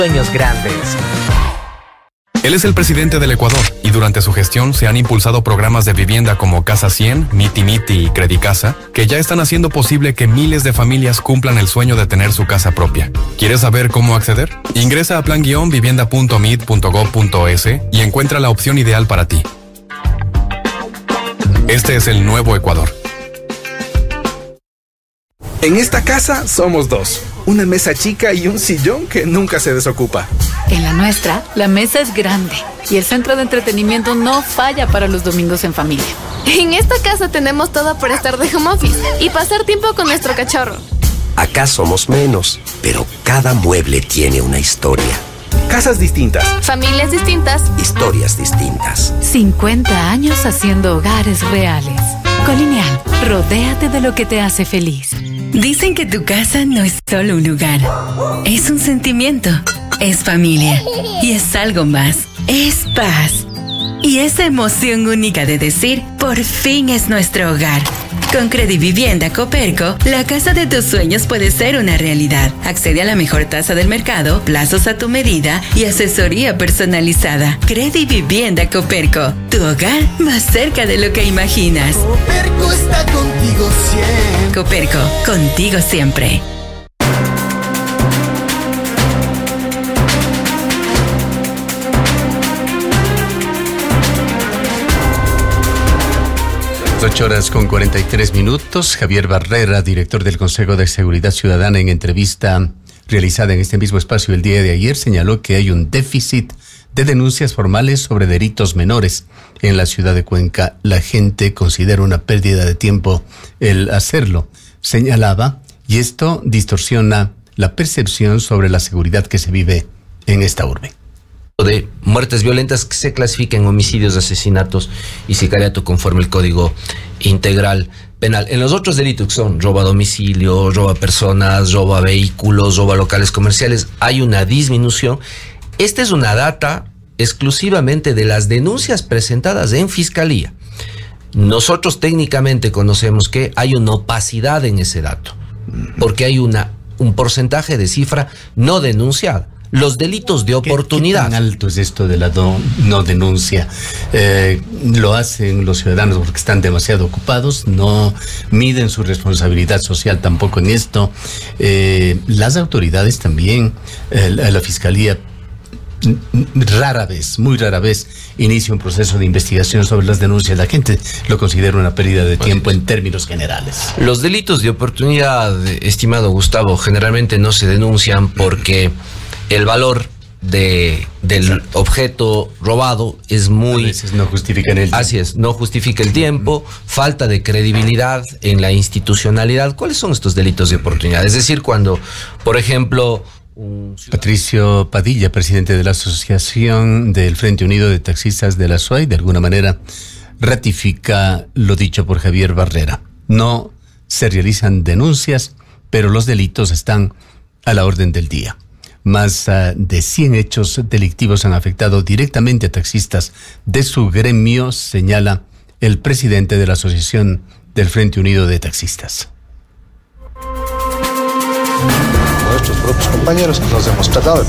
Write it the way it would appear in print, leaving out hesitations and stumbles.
Sueños grandes. Él es el presidente del Ecuador y durante su gestión se han impulsado programas de vivienda como Casa 100, Miti Miti y Credicasa, que ya están haciendo posible que miles de familias cumplan el sueño de tener su casa propia. ¿Quieres saber cómo acceder? Ingresa a plan-vivienda.mid.gov.es y encuentra la opción ideal para ti. Este es el nuevo Ecuador. En esta casa somos dos. Una mesa chica y un sillón que nunca se desocupa. En la nuestra, la mesa es grande y el centro de entretenimiento no falla para los domingos en familia. En esta casa tenemos todo para estar de home office y pasar tiempo con nuestro cachorro. Acá somos menos, pero cada mueble tiene una historia. Casas distintas. Familias distintas. Historias distintas. 50 años haciendo hogares reales. Colineal, rodéate de lo que te hace feliz. Dicen que tu casa no es solo un lugar, es un sentimiento, es familia y es algo más, es paz. Y esa emoción única de decir, por fin es nuestro hogar. Con Credivivienda Coperco, la casa de tus sueños puede ser una realidad. Accede a la mejor tasa del mercado, plazos a tu medida y asesoría personalizada. Credivivienda Coperco, tu hogar más cerca de lo que imaginas. Coperco está contigo siempre. Coperco, contigo siempre. Las 8:43. Javier Barrera, director del Consejo de Seguridad Ciudadana, en entrevista realizada en este mismo espacio el día de ayer, señaló que hay un déficit de denuncias formales sobre delitos menores en la ciudad de Cuenca. La gente considera una pérdida de tiempo el hacerlo, señalaba, y esto distorsiona la percepción sobre la seguridad que se vive en esta urbe. De muertes violentas que se clasifican en homicidios, asesinatos y sicariato conforme el Código Integral Penal. En los otros delitos que son robo a domicilio, robo a personas, robo a vehículos, robo a locales comerciales, hay una disminución. Esta es una data exclusivamente de las denuncias presentadas en Fiscalía. Nosotros técnicamente conocemos que hay una opacidad en ese dato, porque hay un porcentaje de cifra no denunciada. Los delitos de oportunidad. ¿Qué tan alto es esto de la no denuncia? Lo hacen los ciudadanos porque están demasiado ocupados, no miden su responsabilidad social tampoco en esto. Las autoridades también, la Fiscalía, muy rara vez inicia un proceso de investigación sobre las denuncias. La gente lo considera una pérdida de tiempo en términos generales. Los delitos de oportunidad, estimado Gustavo, generalmente no se denuncian porque el valor del objeto robado es muy... A veces no justifican el tiempo. Así es, no justifica el tiempo, falta de credibilidad en la institucionalidad. ¿Cuáles son estos delitos de oportunidad? Es decir, cuando, por ejemplo... Patricio Padilla, presidente de la Asociación del Frente Unido de Taxistas de la SUAY, de alguna manera ratifica lo dicho por Javier Barrera. No se realizan denuncias, pero los delitos están a la orden del día. Más de 100 hechos delictivos han afectado directamente a taxistas de su gremio, señala el presidente de la Asociación del Frente Unido de Taxistas. Nuestros propios compañeros nos hemos tratado de